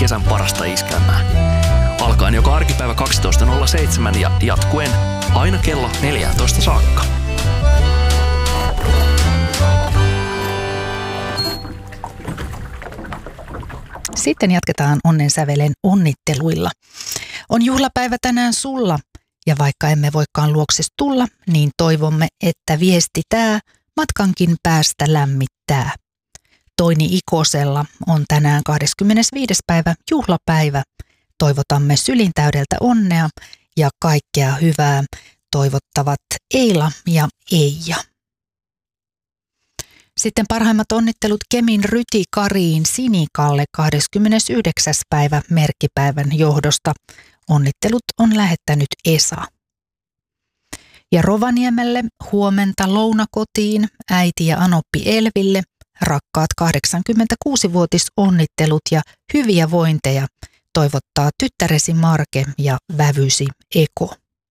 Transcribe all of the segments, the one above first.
kesän parasta iskelmää. Alkaen joka arkipäivä 12.07 ja jatkuen aina kello 14 saakka. Sitten jatketaan onnensävelen onnitteluilla. On juhlapäivä tänään sulla, ja vaikka emme voikaan luokses tulla, niin toivomme, että viesti tää matkankin päästä lämmittää. Toini Ikosella on tänään 25. päivä juhlapäivä. Toivotamme sylintäydeltä onnea ja kaikkea hyvää. Toivottavat Eila ja Eija. Sitten parhaimmat onnittelut Kemin Ryti Kariin Sinikalle 29. päivä merkkipäivän johdosta. Onnittelut on lähettänyt Esa. Ja Rovaniemelle huomenta lounakotiin äiti ja anoppi Elville rakkaat 86-vuotisonnittelut ja hyviä vointeja toivottaa tyttäresi Marke ja vävysi Eko.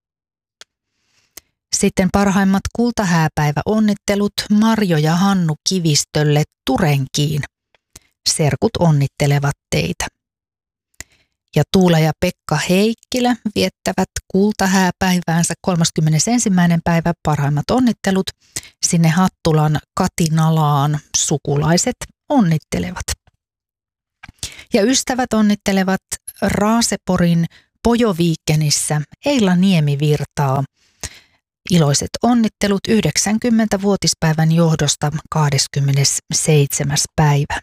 Sitten parhaimmat kultahääpäivä onnittelut Marjo ja Hannu Kivistölle Turenkiin. Serkut onnittelevat teitä. Ja Tuula ja Pekka Heikkilä viettävät kultahääpäiväänsä 31. päivä. Parhaimmat onnittelut sinne Hattulan Katinalaan sukulaiset onnittelevat. Ja ystävät onnittelevat Raaseporin Pojoviikkenissä Eila Niemivirtaa. Iloiset onnittelut 90-vuotispäivän johdosta 27. päivä.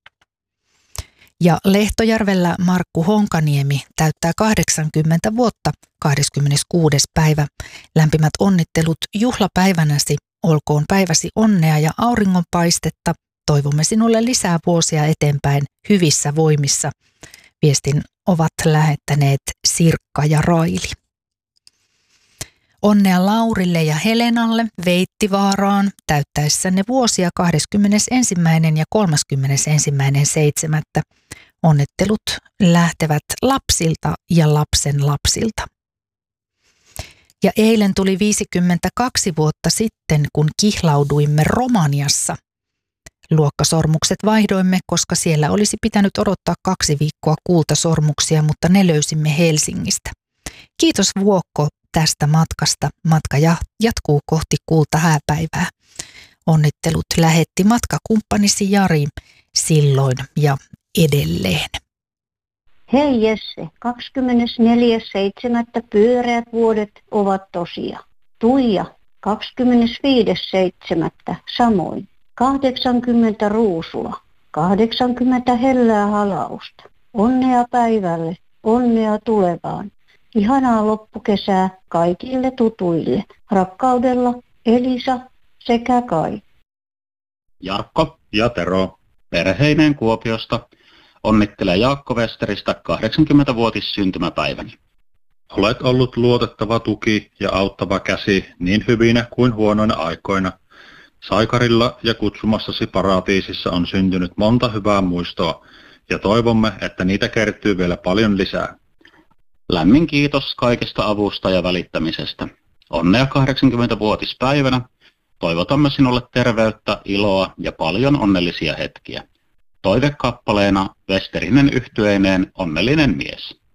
Ja Lehtojärvellä Markku Honkaniemi täyttää 80 vuotta 26. päivä. Lämpimät onnittelut juhlapäivänäsi, olkoon päiväsi onnea ja auringonpaistetta. Toivomme sinulle lisää vuosia eteenpäin hyvissä voimissa. Viestin ovat lähettäneet Sirkka ja Raili. Onnea Laurille ja Helenalle Veittivaaraan täyttäessänne vuosia 21. ja 31.7. Onnittelut lähtevät lapsilta ja lapsen lapsilta. Ja eilen tuli 52 vuotta sitten, kun kihlauduimme Romaniassa. Luokkasormukset vaihdoimme, koska siellä olisi pitänyt odottaa 2 viikkoa kultasormuksia, mutta ne löysimme Helsingistä. Kiitos Vuokko tästä matkasta. Matka jatkuu kohti kultahääpäivää. Onnittelut lähetti matkakumppanisi Jari silloin ja edelleen. Hei Jesse, 24.7. pyöreät vuodet ovat tosia. Tuija, 25.7. samoin. 80 ruusua, 80 hellää halausta. Onnea päivälle, onnea tulevaan. Ihanaa loppukesää kaikille tutuille. Rakkaudella Elisa sekä Kai. Jarkko ja Tero perheineen Kuopiosta onnittelee Jaakko Westeristä 80-vuotis syntymäpäiväni. Olet ollut luotettava tuki ja auttava käsi niin hyvinä kuin huonoina aikoina. Saikarilla ja kutsumassasi paratiisissa on syntynyt monta hyvää muistoa ja toivomme, että niitä kertyy vielä paljon lisää. Lämmin kiitos kaikesta avusta ja välittämisestä. Onnea 80-vuotispäivänä. Toivotamme sinulle terveyttä, iloa ja paljon onnellisia hetkiä. Toivekappaleena Westerinen yhtyeineen onnellinen mies.